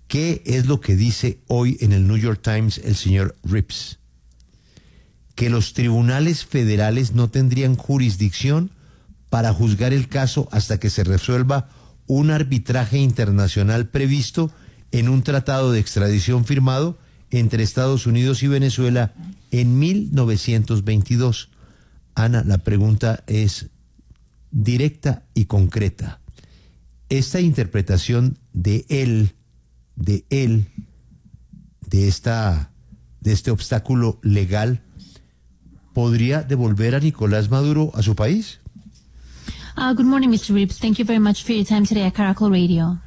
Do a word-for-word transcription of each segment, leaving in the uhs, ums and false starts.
¿Qué es lo que dice hoy en el New York Times el señor Rips? Que los tribunales federales no tendrían jurisdicción para juzgar el caso hasta que se resuelva un arbitraje internacional previsto en un tratado de extradición firmado entre Estados Unidos y Venezuela en mil novecientos veintidós. Ana, la pregunta es directa y concreta. Esta interpretación de él, de él, de esta, de este obstáculo legal, ¿podría devolver a Nicolás Maduro a su país? Uh, good morning, Mister Rips. Thank you very much for your time today at Caracol Radio.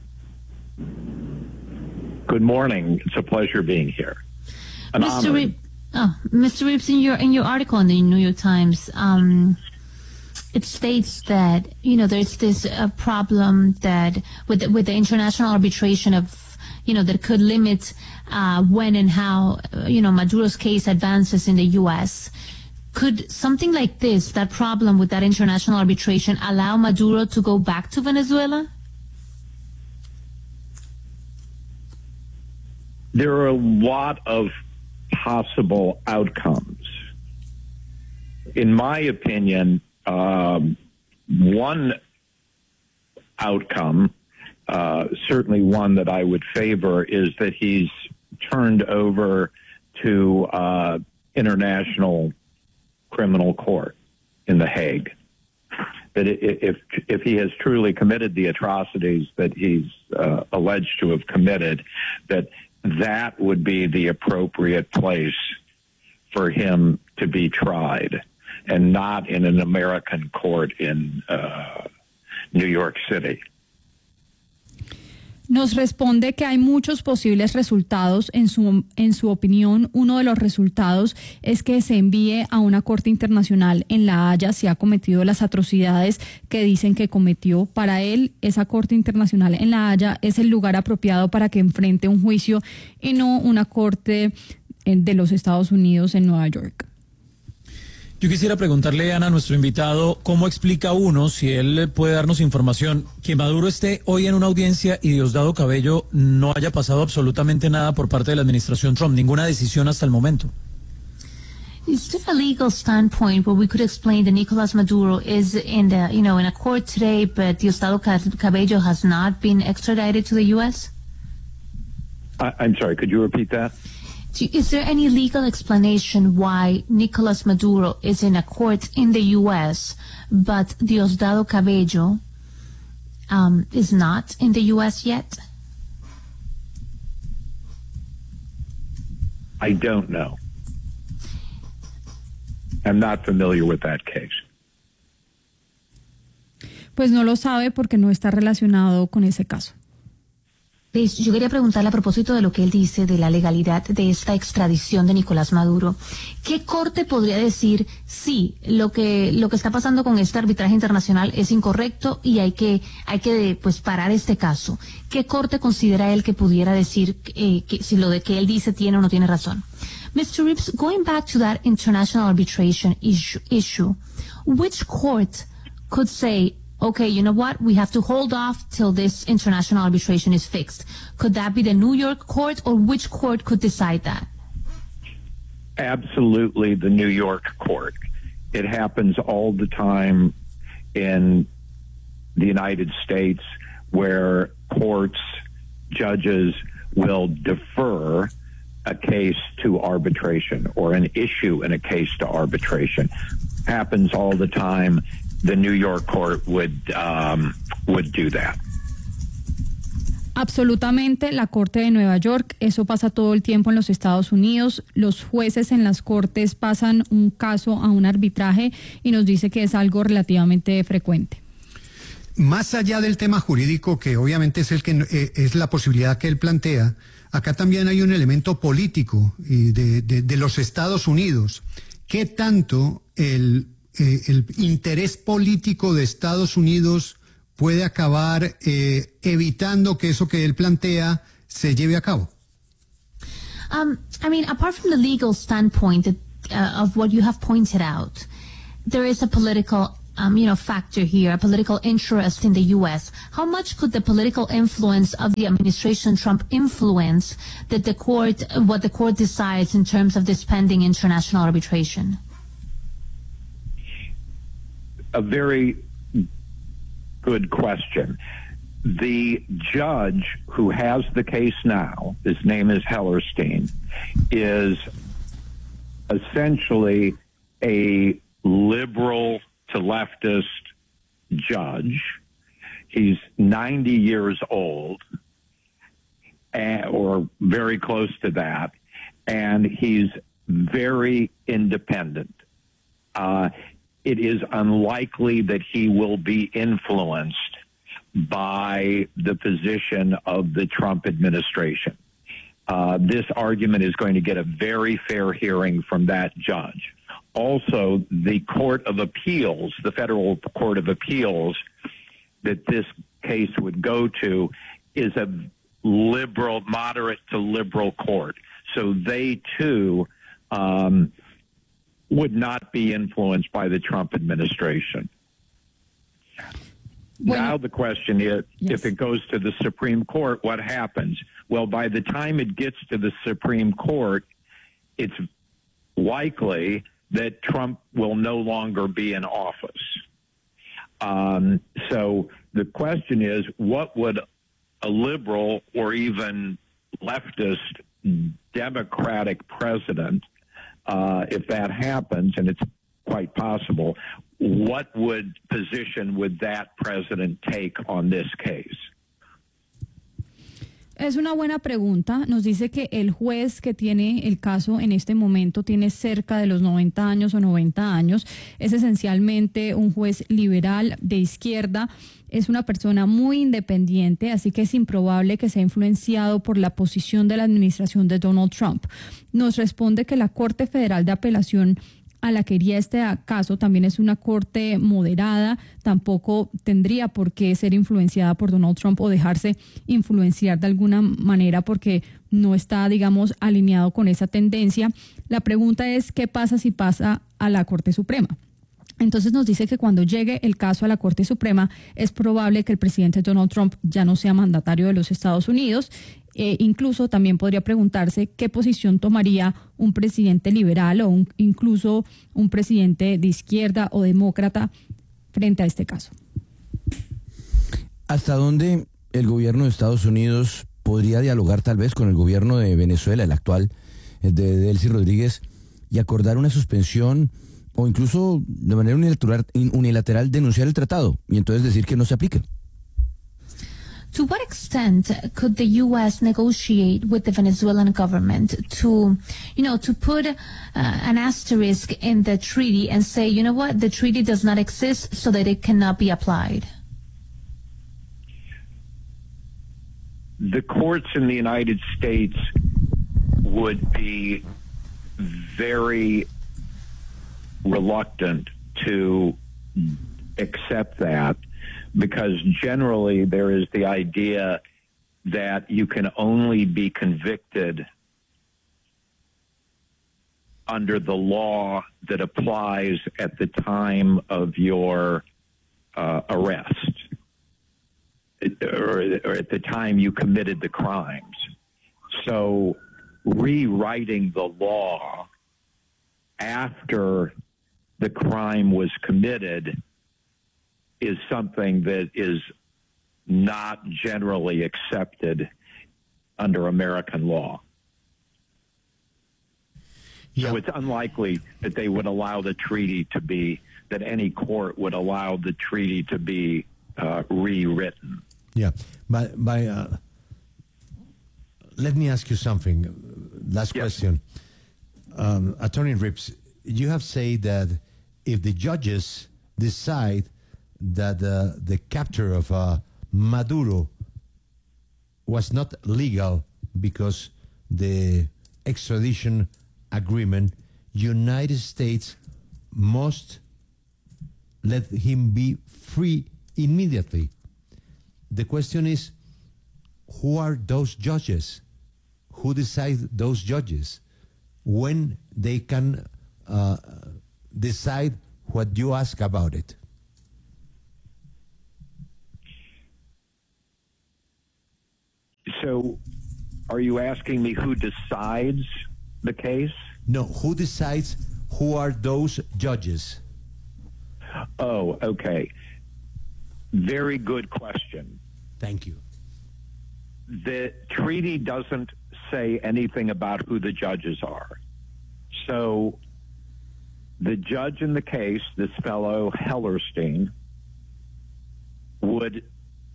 Good morning. It's a pleasure being here. An Mister honor. Rip, oh, Mister Rips, in your in your article in the New York Times, um, it states that you know there's this uh, problem that with the, with the international arbitration of you know that could limit uh, when and how uh, you know Maduro's case advances in the U S. Could something like this, that problem with that international arbitration, allow Maduro to go back to Venezuela? There are a lot of possible outcomes. In my opinion, um, one outcome, uh, certainly one that I would favor, is that he's turned over to uh, international criminal court in The Hague. That if if he has truly committed the atrocities that he's uh, alleged to have committed, that that would be the appropriate place for him to be tried, and not in an American court in uh, New York City. Nos responde que hay muchos posibles resultados. En su, en su opinión, uno de los resultados es que se envíe a una corte internacional en La Haya si ha cometido las atrocidades que dicen que cometió. Para él, esa corte internacional en La Haya es el lugar apropiado para que enfrente un juicio y no una corte de los Estados Unidos en Nueva York. Yo quisiera preguntarle, Ana, a nuestro invitado, ¿cómo explica uno, si él puede darnos información, que Maduro esté hoy en una audiencia y Diosdado Cabello no haya pasado absolutamente nada por parte de la administración Trump, ninguna decisión hasta el momento? Is there a legal standpoint where we could explain that Nicolás Maduro is in the, you know, in a court today, but Diosdado Cabello has not been extradited to the U S? I, I'm sorry, could you repeat that? Is there any legal explanation why Nicolás Maduro is in a court in the U S, but Diosdado Cabello um, is not in the U S yet? I don't know. I'm not familiar with that case. Pues no lo sabe porque no está relacionado con ese caso. Yo quería preguntarle a propósito de lo que él dice de la legalidad de esta extradición de Nicolás Maduro. ¿Qué corte podría decir sí, lo que lo que está pasando con este arbitraje internacional es incorrecto y hay que hay que pues parar este caso? ¿Qué corte considera él que pudiera decir eh, que si lo de que él dice tiene o no tiene razón? Mister Rips, going back to that international arbitration issue, issue, which court could say, okay, you know what, we have to hold off till this international arbitration is fixed? Could that be the New York court, or which court could decide that? Absolutely the New York court. It happens all the time in the United States where courts, judges will defer a case to arbitration or an issue in a case to arbitration. Happens all the time. The New York court would um, would do that. Absolutamente, la Corte de Nueva York, eso pasa todo el tiempo en los Estados Unidos. Los jueces en las cortes pasan un caso a un arbitraje y nos dice que es algo relativamente frecuente. Más allá del tema jurídico, que obviamente es el que eh, es la posibilidad que él plantea, acá también hay un elemento político y de, de, de los Estados Unidos. ¿Qué tanto el Eh, el interés político de Estados Unidos puede acabar eh, evitando que eso que él plantea se lleve a cabo? Um, I mean, apart from the legal standpoint that, uh, of what you have pointed out, there is a political um, you know, factor here, a political interest in the U S. How much could the political influence of the administration Trump influence that the court, what the court decides in terms of this pending international arbitration? A very good question. The judge who has the case now, his name is Hellerstein, is essentially a liberal to leftist judge. He's ninety years old, and, or very close to that, and he's very independent. Uh, it is unlikely that he will be influenced by the position of the Trump administration. Uh, this argument is going to get a very fair hearing from that judge. Also, the Court of Appeals, the Federal Court of Appeals that this case would go to, is a liberal, moderate to liberal court. So they, too, um, would not be influenced by the Trump administration. Well, now the question is, yes. If it goes to the Supreme Court, what happens? Well, by the time it gets to the Supreme Court, it's likely that Trump will no longer be in office. Um, so the question is, what would a liberal or even leftist Democratic president, uh, if that happens, and it's quite possible, what would position would that president take on this case? Es una buena pregunta. Nos dice que el juez que tiene el caso en este momento tiene cerca de los noventa años o noventa años. Es esencialmente un juez liberal de izquierda. Es una persona muy independiente, así que es improbable que sea influenciado por la posición de la administración de Donald Trump. Nos responde que la Corte Federal de Apelación a la que iría este caso también es una corte moderada, tampoco tendría por qué ser influenciada por Donald Trump o dejarse influenciar de alguna manera porque no está, digamos, alineado con esa tendencia. La pregunta es, ¿qué pasa si pasa a la Corte Suprema? Entonces nos dice que cuando llegue el caso a la Corte Suprema es probable que el presidente Donald Trump ya no sea mandatario de los Estados Unidos. Eh, incluso también podría preguntarse qué posición tomaría un presidente liberal o un, incluso un presidente de izquierda o demócrata frente a este caso. ¿Hasta dónde el gobierno de Estados Unidos podría dialogar tal vez con el gobierno de Venezuela, el actual, el de Delcy Rodríguez, y acordar una suspensión o incluso de manera unilateral, unilateral denunciar el tratado y entonces decir que no se aplica? To what extent could the U S negotiate with the Venezuelan government to, you know, to put uh, an asterisk in the treaty and say, you know what, the treaty does not exist so that it cannot be applied? The courts in the United States would be very reluctant to accept that, because generally there is the idea that you can only be convicted under the law that applies at the time of your uh, arrest, or, or at the time you committed the crimes. So rewriting the law after the crime was committed is something that is not generally accepted under American law. Yeah. So it's unlikely that they would allow the treaty to be, that any court would allow the treaty to be uh, rewritten. Yeah, but, by, uh, let me ask you something. Last yes. question. Um, Attorney Rips, you have said that if the judges decide that uh, the capture of uh, Maduro was not legal because the extradition agreement, United States must let him be free immediately. The question is, who are those judges? Who decide those judges? When they can uh, decide what you ask about it? So, are you asking me who decides the case? No, who decides who are those judges? Oh, okay. Very good question. Thank you. The treaty doesn't say anything about who the judges are. So the judge in the case, this fellow Hellerstein, would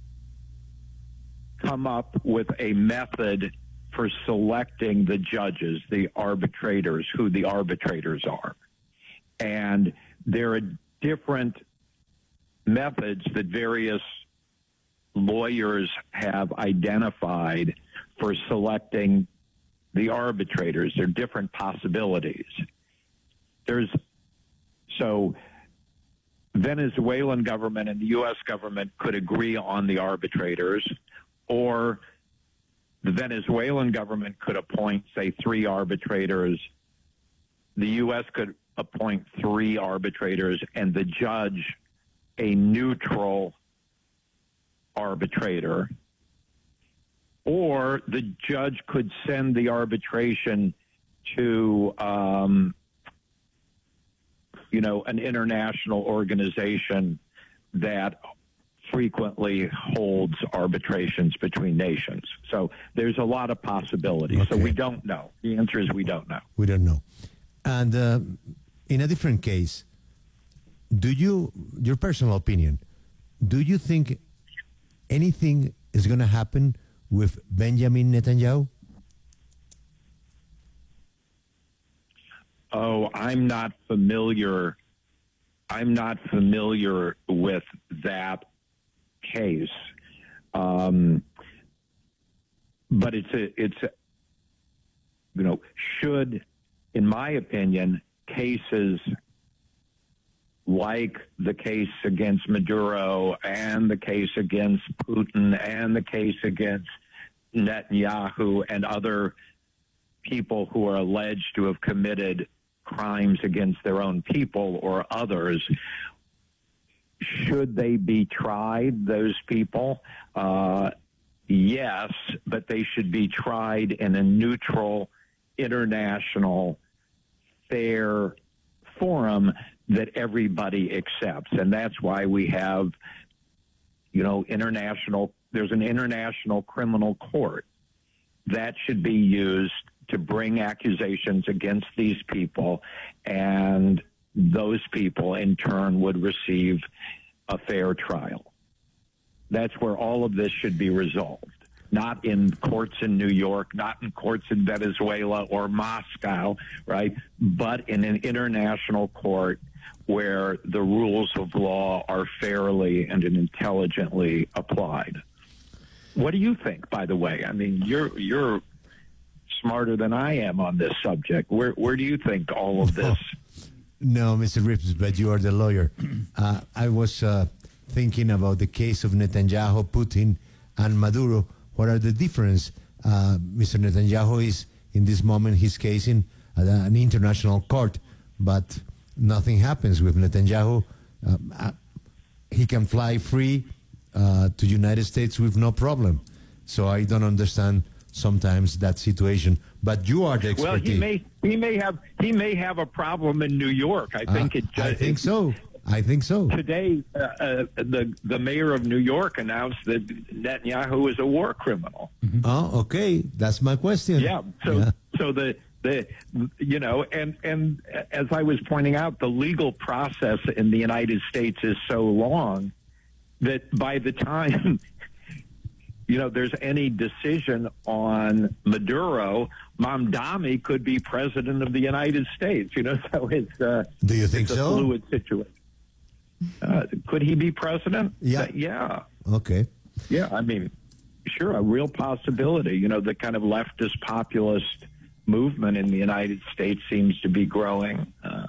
come up with a method for selecting the judges, the arbitrators, who the arbitrators are. And there are different methods that various lawyers have identified for selecting the arbitrators. There are different possibilities. There's so Venezuelan government and the U S government could agree on the arbitrators, or the Venezuelan government could appoint, say, three arbitrators. The U S could appoint three arbitrators, and the judge a neutral arbitrator. Or the judge could send the arbitration to, um, you know, an international organization that frequently holds arbitrations between nations. So there's a lot of possibilities. Okay. So we don't know. The answer is we don't know. We don't know. And uh, in a different case, do you, your personal opinion, do you think anything is going to happen with Benjamin Netanyahu? Oh, I'm not familiar. I'm not familiar with that case. Um, but it's a, it's a, you know, should, in my opinion, cases like the case against Maduro and the case against Putin and the case against Netanyahu and other people who are alleged to have committed crimes against their own people or others, should they be tried, those people? Uh, yes, but they should be tried in a neutral, international, fair forum that everybody accepts. And that's why we have, you know, international, there's an international criminal court that should be used to bring accusations against these people, and those people in turn would receive a fair trial. That's where all of this should be resolved. Not in courts in New York, not in courts in Venezuela or Moscow, right? But in an international court where the rules of law are fairly and intelligently applied. What do you think, by the way? I mean, you're you're smarter than I am on this subject. Where where do you think all of this? No, Mister Rips, but you are the lawyer. Uh, I was uh, thinking about the case of Netanyahu, Putin, and Maduro. What are the difference? Uh, Mister Netanyahu is, in this moment, he's casing at an international court, but nothing happens with Netanyahu. Uh, uh, he can fly free uh, to United States with no problem. So I don't understand sometimes that situation. But you are the expert. Well, he may he may have he may have a problem in New York. I think uh, it. I think so. I think so. Today, uh, uh, the the mayor of New York announced that Netanyahu is a war criminal. Mm-hmm. Oh, okay. That's my question. Yeah. So yeah. so the the you know, and and as I was pointing out, the legal process in the United States is so long that by the time you know there's any decision on Maduro, Mamdani could be president of the United States. You know, so it's uh, do you think it's so? A fluid situation. Uh, could he be president? Yeah. Uh, yeah. Okay. Yeah. I mean, sure, a real possibility. You know, the kind of leftist populist movement in the United States seems to be growing. Uh,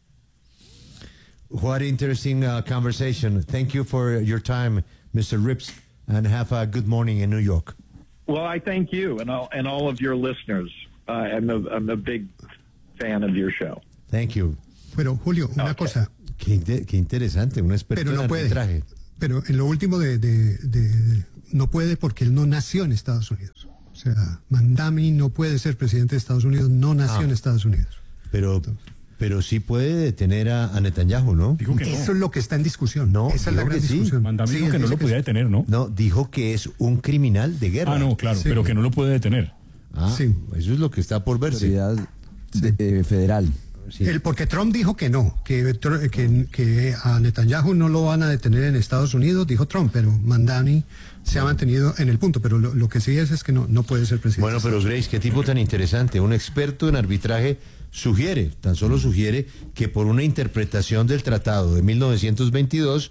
what interesting uh, conversation. Thank you for your time, Mister Rips, and have a good morning in New York. Well, I thank you and all, and all of your listeners. Uh, I'm, a, I'm a big fan of your show. Thank you. Pero, Julio, una Okay. cosa. Qué, inte- qué interesante, un experto Pero no en puede. arbitraje. Pero en lo último de, de, de- no puede porque él no nació en Estados Unidos. sea, Mandami no puede ser presidente de Estados Unidos, no nació Ah. en Estados Unidos. Pero, pero sí puede detener a, a Netanyahu, ¿no? Dijo que Eso no. es lo que está en discusión. No, Esa es la dijo gran que sí. discusión. Mandami Sí, dijo él que no dice lo podía sí. detener, ¿no? No, dijo que es un criminal de guerra. Ah, no, claro, Sí. pero que no lo puede detener. Ah, Sí. eso es lo que está por verse. Autoridad de- eh, federal. Sí. El, porque Trump dijo que no, que, Tr- que, que a Netanyahu no lo van a detener en Estados Unidos, dijo Trump, pero Mandani se ha mantenido en el punto, pero lo, lo que sí es es que no, no puede ser presidente. Bueno, pero Grace, qué tipo tan interesante. Un experto en arbitraje sugiere, tan solo sugiere, que por una interpretación del tratado de mil novecientos veintidós,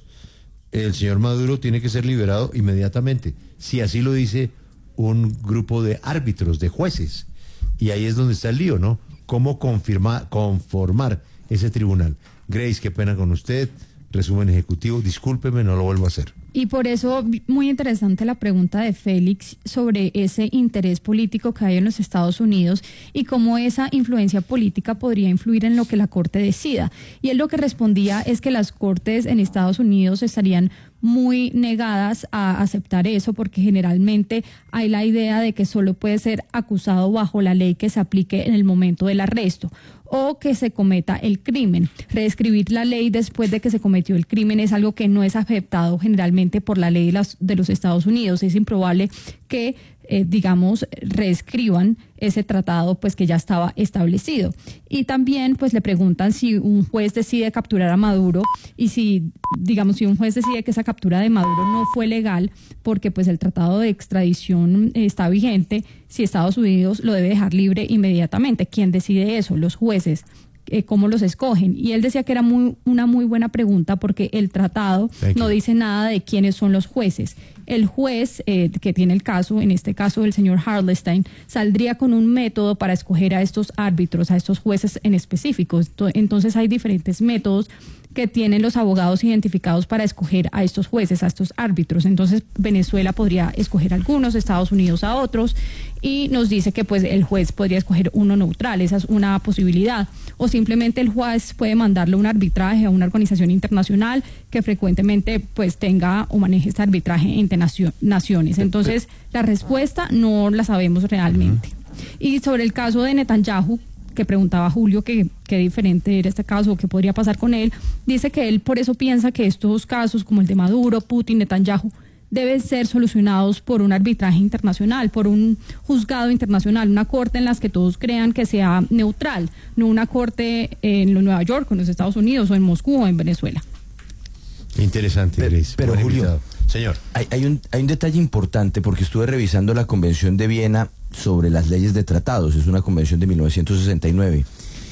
el señor Maduro tiene que ser liberado inmediatamente, si así lo dice un grupo de árbitros, de jueces. Y ahí es donde está el lío, ¿no? Cómo confirmar, conformar ese tribunal. Grace, qué pena con usted. Resumen ejecutivo, discúlpeme, no lo vuelvo a hacer. Y por eso, muy interesante la pregunta de Félix sobre ese interés político que hay en los Estados Unidos y cómo esa influencia política podría influir en lo que la Corte decida. Y él lo que respondía es que las Cortes en Estados Unidos estarían muy negadas a aceptar eso porque generalmente hay la idea de que solo puede ser acusado bajo la ley que se aplique en el momento del arresto o que se cometa el crimen. Reescribir la ley después de que se cometió el crimen es algo que no es aceptado generalmente por la ley de, las, de los Estados Unidos. Es improbable que, eh, digamos, reescriban ese tratado pues que ya estaba establecido. Y también pues le preguntan si un juez decide capturar a Maduro y si, digamos, si un juez decide que esa captura de Maduro no fue legal porque pues el tratado de extradición eh, está vigente, si Estados Unidos lo debe dejar libre inmediatamente. ¿Quién decide eso? Los jueces. Eh, ¿Cómo los escogen? Y él decía que era muy, una muy buena pregunta porque el tratado Thank no you. dice nada de quiénes son los jueces. El juez eh, que tiene el caso, en este caso el señor Harlestein, saldría con un método para escoger a estos árbitros, a estos jueces en específico. Entonces hay diferentes métodos que tienen los abogados identificados para escoger a estos jueces, a estos árbitros. Entonces Venezuela podría escoger algunos, Estados Unidos a otros, y nos dice que pues el juez podría escoger uno neutral, esa es una posibilidad. O simplemente el juez puede mandarle un arbitraje a una organización internacional que frecuentemente pues tenga o maneje este arbitraje entre nacio- naciones. Entonces la respuesta no la sabemos realmente. Y sobre el caso de Netanyahu, que preguntaba Julio que qué diferente era este caso, qué podría pasar con él, dice que él por eso piensa que estos casos como el de Maduro, Putin, Netanyahu, deben ser solucionados por un arbitraje internacional, por un juzgado internacional, una corte en las que todos crean que sea neutral, no una corte en Nueva York, o en los Estados Unidos, o en Moscú, o en Venezuela. Interesante, Pero- Grace. pero, Buen Julio, invitado. Señor. Hay, hay un, hay un detalle importante porque estuve revisando la Convención de Viena sobre las leyes de tratados. Es una convención de mil novecientos sesenta y nueve.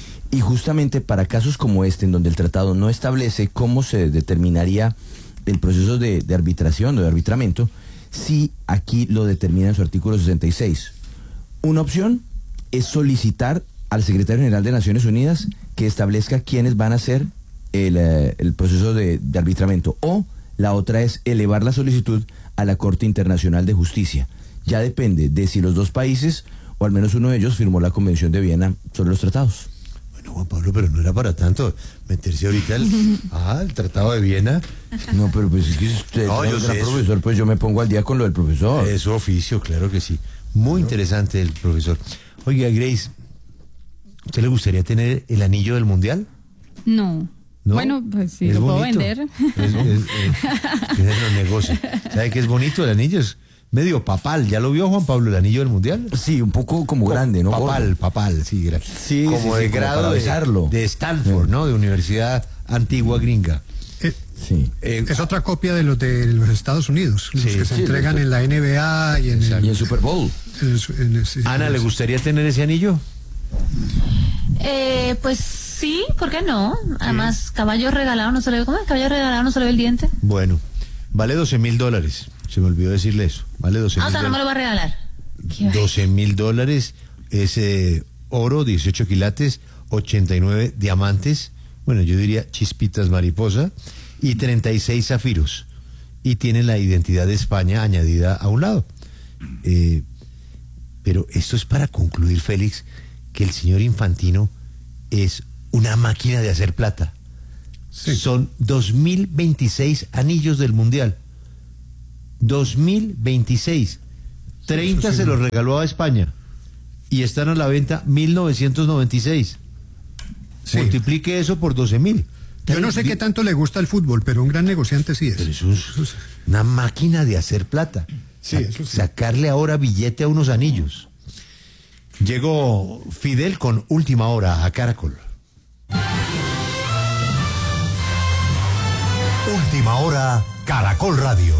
Y justamente para casos como este, en donde el tratado no establece cómo se determinaría el proceso de, de arbitración o de arbitramiento, sí aquí lo determina en su artículo sesenta y seis. Una opción es solicitar al secretario general de Naciones Unidas que establezca quiénes van a ser el, eh, el proceso de, de arbitramiento, o la otra es elevar la solicitud a la Corte Internacional de Justicia. Ya depende de si los dos países, o al menos uno de ellos, firmó la Convención de Viena sobre los tratados. Bueno, Juan Pablo, pero no era para tanto meterse ahorita el, ah, el Tratado de Viena. No, pero pues es que si usted No, es yo un gran sé eso. profesor, pues yo me pongo al día con lo del profesor. Es su oficio, claro que sí. Muy interesante el profesor. Oiga, Grace, ¿usted le gustaría tener el anillo del Mundial? No. ¿No? Bueno, pues sí, ¿Es lo puedo bonito? vender. Es, es- es- es en los negocios. ¿Sabe qué es bonito el anillo? Es medio papal. ¿Ya lo vio Juan Pablo, el anillo del Mundial? Sí, un poco como grande, ¿no? Papal, Gordo. papal, sí. gra- Sí, como sí, de sí, como grado para de, besarlo. de Stanford, ¿no? De Universidad Antigua Gringa. Eh, Sí. Eh, es otra copia de los de los Estados Unidos, los Sí, que se sí, entregan los- en la N B A y en el, Y el Super Bowl. en el- en el- sí, Ana, en ¿le el- gustaría tener ese anillo? Eh, pues sí, ¿por qué no? Además, caballo regalado no se le ve, ¿cómo es? Caballo regalado no se le ve el diente. Bueno, vale doce mil dólares. Se me olvidó decirle eso. Vale doce Ah, o mil sea, no me lo va a regalar. Qué doce mil dólares es eh, oro, dieciocho quilates, ochenta y nueve diamantes, bueno, yo diría chispitas mariposa, y treinta y seis zafiros. Y tiene la identidad de España añadida a un lado. Eh, pero esto es para concluir, Félix, que el señor Infantino es una máquina de hacer plata. Sí. Son dos mil veintiséis anillos del Mundial. dos mil veintiséis. treinta se los regaló a España y están a la venta mil novecientos noventa y seis. Sí. Multiplique eso por doce mil. Yo no sé qué tanto le gusta el fútbol, pero un gran negociante sí es. Pero eso es una máquina de hacer plata. Sí, eso sí. Sacarle ahora billete a unos anillos. Llegó Fidel con Última Hora a Caracol. Última Hora, Caracol Radio.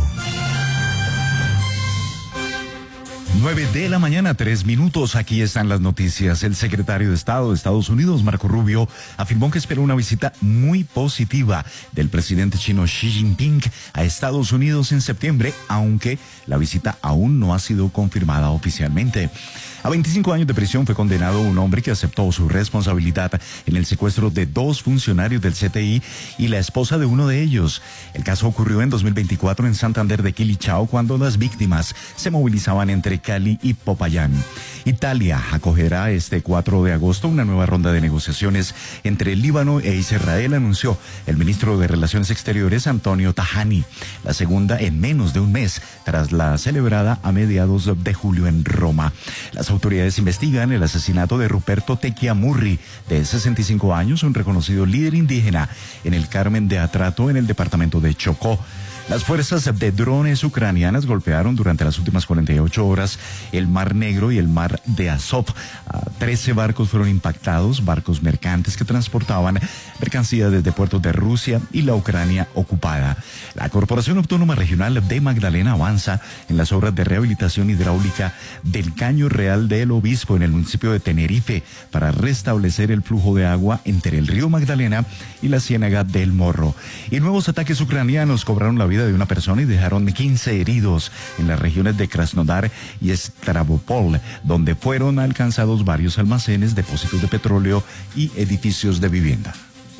nueve de la mañana, tres minutos. Aquí están las noticias. El secretario de Estado de Estados Unidos, Marco Rubio, afirmó que espera una visita muy positiva del presidente chino Xi Jinping a Estados Unidos en septiembre, aunque la visita aún no ha sido confirmada oficialmente. A veinticinco años de prisión fue condenado un hombre que aceptó su responsabilidad en el secuestro de dos funcionarios del C T I y la esposa de uno de ellos. El caso ocurrió en dos mil veinticuatro en Santander de Quilichao, cuando las víctimas se movilizaban entre Cali y Popayán. Italia acogerá este cuatro de agosto una nueva ronda de negociaciones entre el Líbano e Israel, anunció el ministro de Relaciones Exteriores, Antonio Tajani. La segunda en menos de un mes, tras la celebrada a mediados de julio en Roma. Las autoridades investigan el asesinato de Ruperto Tequiamurri, de sesenta y cinco años, un reconocido líder indígena en el Carmen de Atrato, en el departamento de Chocó. Las fuerzas de drones ucranianas golpearon durante las últimas cuarenta y ocho horas el Mar Negro y el Mar de Azov. trece barcos fueron impactados, barcos mercantes que transportaban mercancías desde puertos de Rusia y la Ucrania ocupada. La Corporación Autónoma Regional de Magdalena avanza en las obras de rehabilitación hidráulica del Caño Real del Obispo en el municipio de Tenerife para restablecer el flujo de agua entre el río Magdalena y la ciénaga del Morro. Y nuevos ataques ucranianos cobraron la vida de una persona y dejaron quince heridos en las regiones de Krasnodar y Stavropol, donde fueron alcanzados varios almacenes, depósitos de petróleo y edificios de vivienda.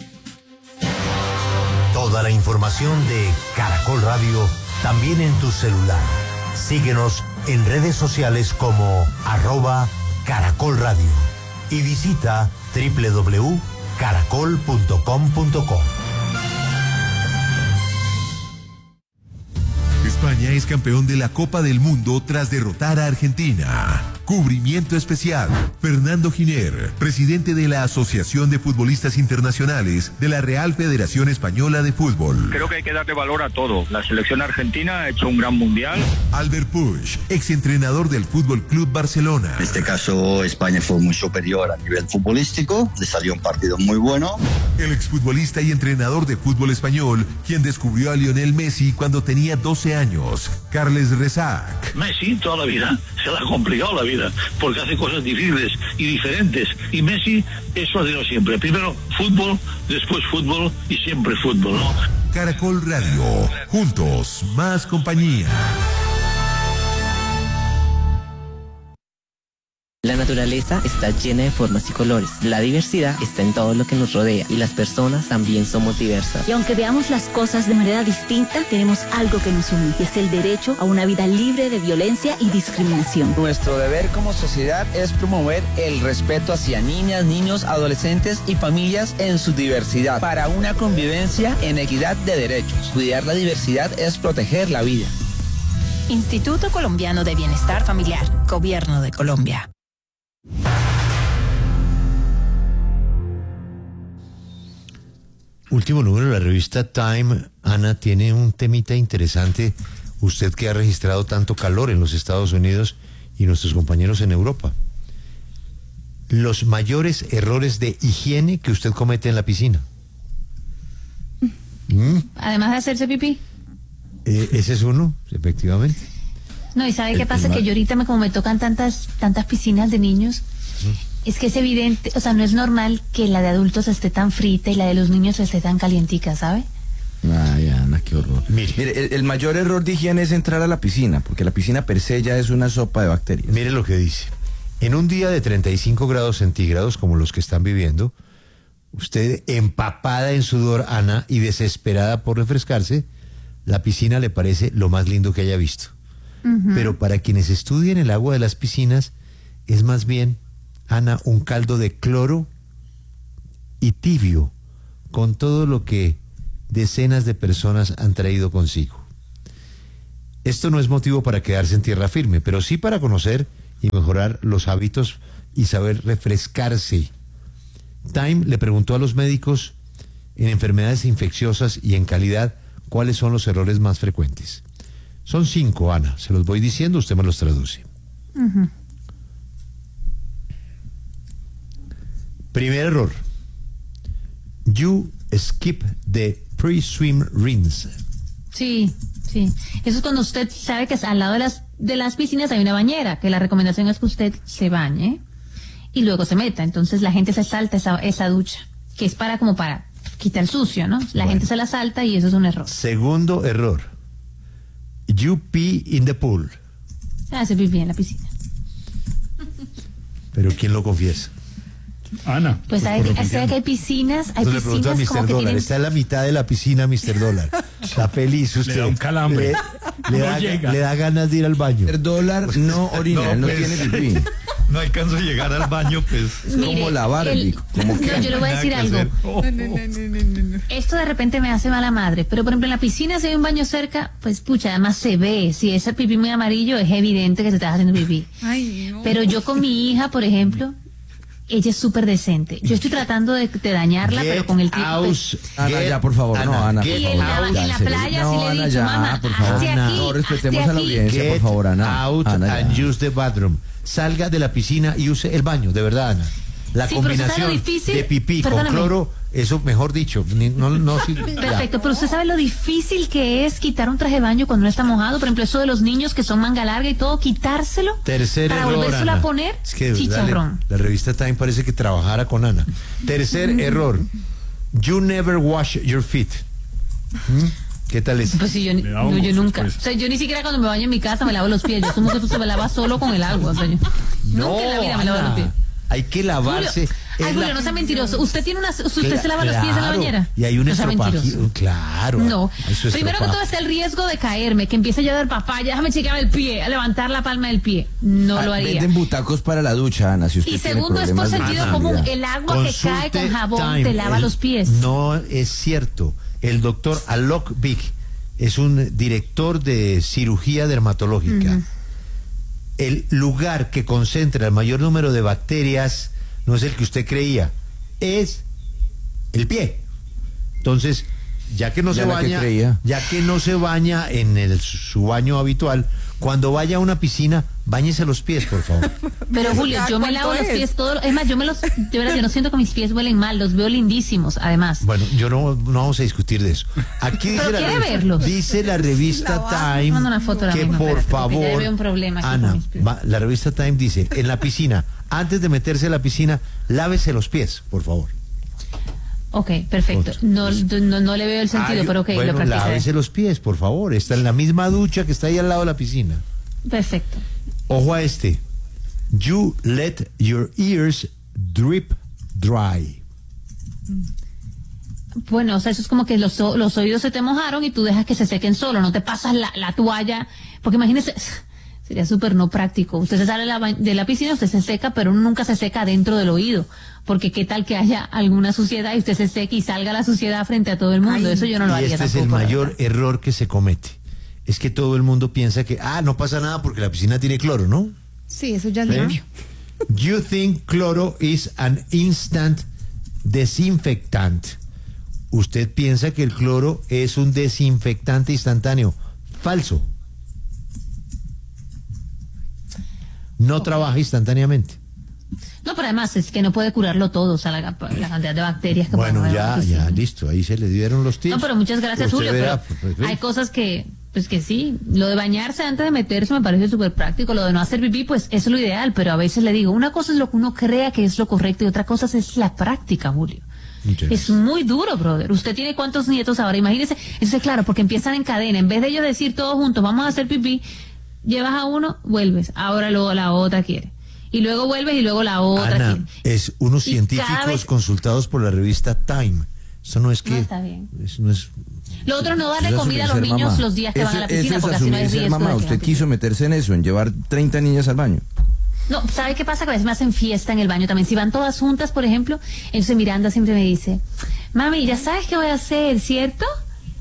Toda la información de Caracol Radio también en tu celular. Síguenos en redes sociales como arroba Caracol Radio y visita doble u doble u doble u punto caracol punto com punto co. España es campeón de la Copa del Mundo tras derrotar a Argentina. Cubrimiento especial. Fernando Giner, presidente de la Asociación de Futbolistas Internacionales de la Real Federación Española de Fútbol. Creo que hay que darle valor a todo. La selección argentina ha hecho un gran mundial. Albert Puig, exentrenador del Fútbol Club Barcelona. En este caso, España fue muy superior a nivel futbolístico. Le salió un partido muy bueno. El exfutbolista y entrenador de fútbol español, quien descubrió a Lionel Messi cuando tenía doce años, Carles Rezac. Messi toda la vida se le ha complicado la vida porque hace cosas difíciles y diferentes, y Messi eso ha sido siempre, primero fútbol, después fútbol y siempre fútbol, ¿no? Caracol Radio, juntos, más compañía. La naturaleza está llena de formas y colores. La diversidad está en todo lo que nos rodea y las personas también somos diversas. Y aunque veamos las cosas de manera distinta, tenemos algo que nos une, y es el derecho a una vida libre de violencia y discriminación. Nuestro deber como sociedad es promover el respeto hacia niñas, niños, adolescentes y familias en su diversidad para una convivencia en equidad de derechos. Cuidar la diversidad es proteger la vida. Instituto Colombiano de Bienestar Familiar, Gobierno de Colombia. Último número de la revista Time, Ana, tiene un temita interesante. Usted que ha registrado tanto calor en los Estados Unidos y nuestros compañeros en Europa. Los mayores errores de higiene que usted comete en la piscina. ¿Mm? Además de hacerse pipí. Eh, ese es uno, efectivamente. No, ¿y sabe qué pasa? Que yo ahorita, me, como me tocan tantas tantas piscinas de niños, ¿Mm? es que es evidente, o sea, no es normal que la de adultos esté tan frita y la de los niños esté tan calientica, ¿sabe? Ay, Ana, qué horror. Mire, Mire el, el mayor error de higiene es entrar a la piscina, porque la piscina per se ya es una sopa de bacterias. Mire lo que dice. En un día de treinta y cinco grados centígrados, como los que están viviendo, usted empapada en sudor, Ana, y desesperada por refrescarse, la piscina le parece lo más lindo que haya visto. Uh-huh. Pero para quienes estudian el agua de las piscinas, es más bien, Ana, un caldo de cloro y tibio, con todo lo que decenas de personas han traído consigo. Esto no es motivo para quedarse en tierra firme, pero sí para conocer y mejorar los hábitos y saber refrescarse. Time le preguntó a los médicos en enfermedades infecciosas y en calidad cuáles son los errores más frecuentes. Son cinco, Ana, se los voy diciendo, usted me los traduce. Uh-huh. Primer error. You skip the pre-swim rinse. Sí, sí. Eso es cuando usted sabe que al lado de las, de las piscinas hay una bañera, que la recomendación es que usted se bañe y luego se meta. Entonces la gente se salta esa, esa ducha, que es para como para quitar el sucio, ¿no? La bueno. gente se la salta y eso es un error. Segundo error. You pee in the pool. Hace pipí en la piscina. Pero ¿quién lo confiesa? Ana. Pues, pues sabe, que, sabe que hay piscinas, hay Entonces le pregunto a piscinas como mister que Dólar, tienen... está en la mitad de la piscina mister Dólar. Está feliz usted. Le da un calambre. Le, le, no da, llega. le da ganas de ir al baño. mister Dólar no orina, no, no pues, tiene pipí. No alcanzo a llegar al baño, pues. Es como la Barbie. Como no, yo le voy a decir algo. Oh, no, no, no, no, no. Esto de repente me hace mala madre, pero por ejemplo en la piscina si hay un baño cerca, pues pucha, además se ve. Si es el pipí muy amarillo, es evidente que se está haciendo pipí. Ay, no. Pero yo con mi hija, por ejemplo, ella es súper decente. Yo estoy tratando de, de dañarla, Get pero con el tiempo. out, Ana, ya, por favor, no, Ana, por Y favor. en la, en la Ya, en serio. playa No, sí le he Ana, dicho, ya, mamá, por favor. hazte aquí, No, respetemos hazte a la aquí. audiencia, por Get favor, Ana. out Ana, and ya. use the bathroom. Salga de la piscina y use el baño, de verdad, Ana. La Sí, pero usted sabe combinación lo difícil- de pipí perdóname. con cloro, eso mejor dicho, ni- no, no, sí, ya. Perfecto, pero usted sabe lo difícil que es quitar un traje de baño cuando no está mojado. Por ejemplo, eso de los niños que son manga larga y todo, quitárselo Tercer para error, volvérselo Ana. a poner, Es que de verdad, chicharrón. la, la revista Time parece que trabajara con Ana. Tercer error. You never wash your feet. ¿Mm? ¿Qué tal es? Pues sí, yo, ni- Le da no, hongos yo nunca. después. O sea, yo ni siquiera cuando me baño en mi casa me lavo los pies. Yo como que tú te me lavas solo con el agua. O sea, yo nunca en la vida me lavo Ana, los pies. hay que lavarse. Julio, ay, Es Julio, la- no sea mentiroso. ¿Usted tiene una, usted Cla- se lava los pies en la claro, bañera? Y hay un No sea estropajo. mentiroso. Claro. No. Eso es Primero que todo está el riesgo de caerme, que empiece yo a dar papaya, déjame chequear el pie, a levantar la palma del pie. No Ah, lo haría. Venden butacos para la ducha, Ana, si usted Y tiene segundo, es por problemas de sentido sensibilidad. común. El agua que cae con jabón Time. te lava El- los pies. No es cierto. El doctor Alok Big es un director de cirugía dermatológica. Ujú. El lugar que concentra el mayor número de bacterias no es el que usted creía, es el pie. Entonces, ya que no Ya se la que baña, creía. ya que no se baña en el, su baño habitual, cuando vaya a una piscina, báñese los pies, por favor. Pero Julio, ¿Cada yo me cuánto lavo los es? pies todos. Es más, yo me los. De verdad, yo no siento que mis pies huelen mal, los veo lindísimos, además. Bueno, yo no, no vamos a discutir de eso. Aquí dice, Pero la, quiere revista, verlos. dice la revista Time Manda una foto ahora que mismo, por espérate, porque ya favor, veo un problema aquí Ana, con mis pies. va- la revista Time dice, en la piscina, antes de meterse a la piscina, lávese los pies, por favor. Ok, perfecto. No, no, no le veo el sentido, Ay, pero ok, bueno, lo practicaré. lávese los pies, por favor. Está en la misma ducha que está ahí al lado de la piscina. Perfecto. Ojo a este. You let your ears drip dry. Bueno, o sea, eso es como que los, o- los oídos se te mojaron y tú dejas que se sequen solo, no te pasas la, la toalla, porque imagínese, sería súper no práctico. Usted se sale de la, ba- de la piscina, usted se seca, pero uno nunca se seca dentro del oído, porque qué tal que haya alguna suciedad y usted se seque y salga la suciedad frente a todo el mundo. Ay, Eso yo no lo y haría este es tampoco. el la mayor verdad. error que se comete. Es que todo el mundo piensa que, ah, no pasa nada porque la piscina tiene cloro, ¿no? Sí, eso ya es ¿Sí? limpio. You think cloro is an instant desinfectant. Usted piensa que el cloro es un desinfectante instantáneo. Falso. No trabaja instantáneamente. No, pero además es que no puede curarlo todo, o sea, la, la cantidad de bacterias que Bueno, pueden haber en ya, la piscina. ya, listo. Ahí se le dieron los tips. No, pero muchas gracias, Usted Julio. verá, Pero pues, pues, hay cosas que, pues que sí. Lo de bañarse antes de meterse me parece súper práctico. Lo de no hacer pipí, pues eso es lo ideal. Pero a veces le digo, una cosa es lo que uno crea que es lo correcto y otra cosa es la práctica, Julio. Muchas Es muy duro, brother. ¿Usted tiene cuántos nietos ahora? Imagínese. Eso es claro, porque empiezan en cadena. En vez de ellos decir todos juntos, vamos a hacer pipí, llevas a uno, vuelves. Ahora luego la otra quiere. Y luego vuelves y luego la otra Ana, quiere. es unos Y cada científicos vez- consultados por la revista Time. Eso no es que... No, está bien. Eso no es... Lo otro no darle Eso es comida a los asumir ser niños mamá. los días que van a la Eso- piscina, eso es porque así no hay asumir ser riesgo. mamá. de que Usted la quiso meterse en eso, en llevar treinta niñas al baño. No, ¿sabe qué pasa? Que a veces me hacen fiesta en el baño también. Si van todas juntas, por ejemplo, entonces Miranda siempre me dice, mami, ya sabes qué voy a hacer, ¿cierto?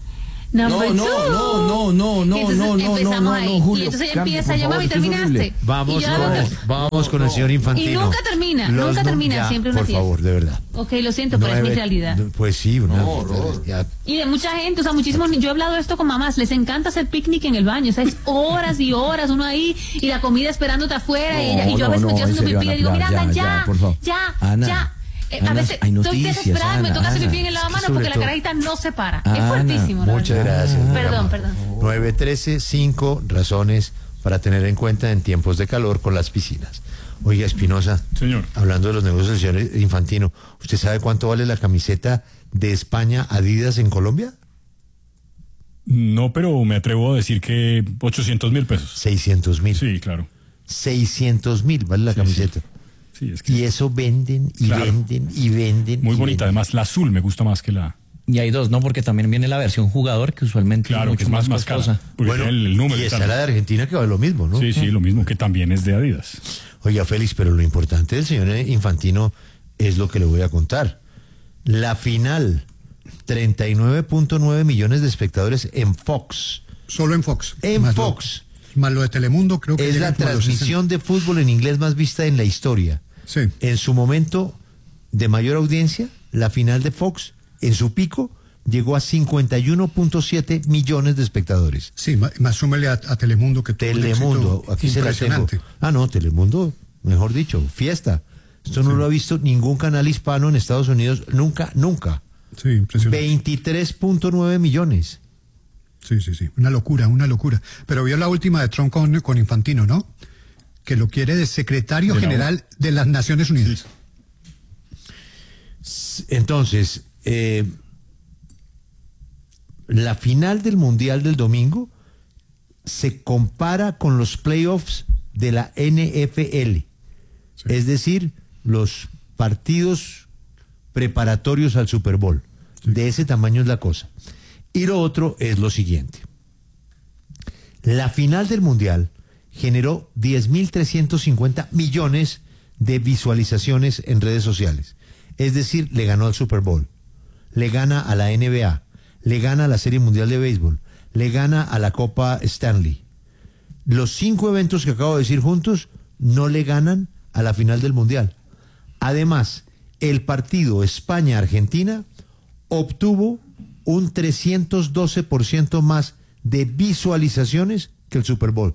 Number No, two. no, no, no, no, Y entonces no, no, empezamos no, ahí. no, Julio, Y entonces ella cambie, empieza, por yo, favor, mami, esto es terminaste. horrible. Vamos Y yo, con, no, vamos con el señor Infantino. Y nunca termina, Los nunca nu- termina, ya, siempre una por fiesta. favor, de verdad. Ok, lo siento, pero es mi Nueve- realidad. Pues sí, una, No, ya, Y de mucha gente, o sea, muchísimos, yo he hablado de esto con mamás, les encanta hacer picnic en el baño, o sea, es horas y horas uno ahí y la comida esperándote afuera y, ella, y yo a veces me estoy haciendo en serio, pipí y digo, Ana, mira, ya, Ana, ya, ya, ya, por favor. ya, Ana, ya. Eh, a Ana, veces hay estoy noticias, desesperada, me Ana, toca hacer pipí en el Ana. lavamanos Sobre porque la todo- carajita no se para. Es Ana, fuertísimo. la muchas verdad. gracias. muy Perdón, amable. perdón. nueve trece, cinco razones para tener en cuenta en tiempos de calor con las piscinas. Oiga, Espinosa, Señor. hablando de los negocios del señor Infantino, ¿usted sabe cuánto vale la camiseta de España Adidas en Colombia? No, pero me atrevo a decir que ochocientos mil pesos. seiscientos mil. Sí, claro. seiscientos mil vale la Sí, camiseta. Sí, es que Y eso venden y Claro. venden y venden. muy y bonita. venden. Además, la azul me gusta más que la... Y hay dos, ¿no? Porque también viene la versión jugador, que usualmente Claro, es que mucho es más, más más cara. costosa. Porque Bueno, tiene el, el número y y está tal. la de Argentina que vale lo mismo, ¿no? Sí, sí, lo mismo, que también es de Adidas. Oiga, Félix, pero lo importante del señor Infantino es lo que le voy a contar. La final, treinta y nueve punto nueve millones de espectadores en Fox. Solo en Fox. En Más Fox. Lo, más lo de Telemundo, creo que Es llega la como a los transmisión de fútbol en inglés más vista en la historia. Sí. En su momento de mayor audiencia, la final de Fox, en su pico, llegó a cincuenta y uno punto siete millones de espectadores. Sí, más, más súmele a, a Telemundo que tuvo un Telemundo, éxito aquí se la tengo. impresionante. Ah, no, Telemundo, mejor dicho, fiesta. Esto no lo ha visto ningún canal hispano en Estados Unidos, nunca, nunca. Sí, impresionante. veintitrés punto nueve millones. Sí, sí, sí, una locura, una locura. Pero vio la última de Trump con, con Infantino, ¿no? Que lo quiere de secretario De la general de las Naciones Unidas. Entonces, eh, la final del Mundial del domingo se compara con los playoffs de la N F L. Es decir, los partidos preparatorios al Super Bowl. De ese tamaño es la cosa. Y lo otro es lo siguiente. La final del Mundial generó diez mil trescientos cincuenta millones de visualizaciones en redes sociales. Es decir, le ganó al Super Bowl, le gana a la N B A, le gana a la Serie Mundial de Béisbol, le gana a la Copa Stanley. Los cinco eventos que acabo de decir juntos no le ganan a la final del Mundial. Además, el partido España-Argentina obtuvo un trescientos doce por ciento más de visualizaciones que el Super Bowl.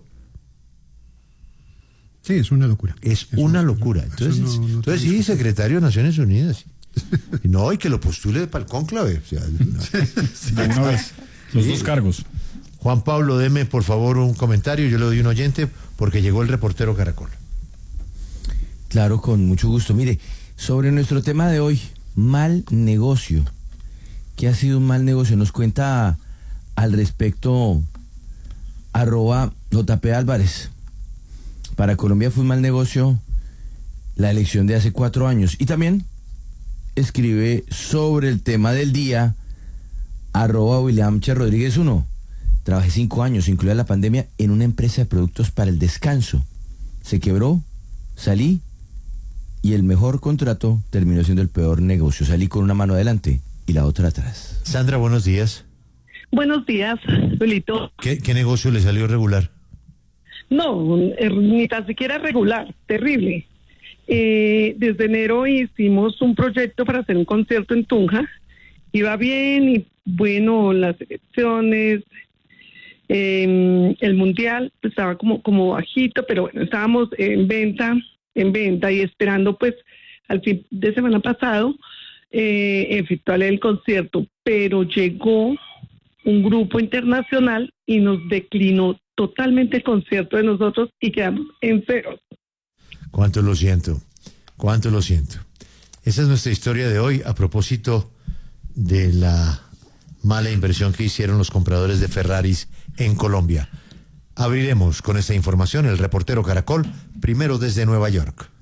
Sí, es una locura. Es una locura. Entonces, no- no entonces sí, secretario de Naciones Unidas. Y no, y que lo postule para el cónclave. O sea, no. De una vez, los Sí. dos cargos. Juan Pablo, deme por favor un comentario. Yo le doy un oyente porque llegó el reportero Caracol. Claro, con mucho gusto. Mire, sobre nuestro tema de hoy, mal negocio. ¿Qué ha sido un mal negocio? Nos cuenta al respecto arroba J P Álvarez. Para Colombia fue un mal negocio la elección de hace cuatro años. Y también escribe sobre el tema del día arroba William Che Rodríguez uno. Trabajé cinco años, incluida la pandemia, en una empresa de productos para el descanso. Se quebró, salí y el mejor contrato terminó siendo el peor negocio. Salí con una mano adelante y la otra atrás. Sandra, buenos días. Buenos días, Julito. ¿Qué, qué negocio le salió regular? No, eh, ni tan siquiera regular, terrible. Eh, desde enero hicimos un proyecto para hacer un concierto en Tunja. Iba bien y bueno, las elecciones, eh, el mundial estaba como, como bajito, pero bueno, estábamos en venta, en venta y esperando pues al fin de semana pasado eh, efectuar el concierto, pero llegó un grupo internacional y nos declinó totalmente el concierto de nosotros y quedamos en cero. Cuánto lo siento, cuánto lo siento. Esa es nuestra historia de hoy a propósito de la mala inversión que hicieron los compradores de Ferraris en Colombia. Abriremos con esta información el reportero Caracol, primero desde Nueva York.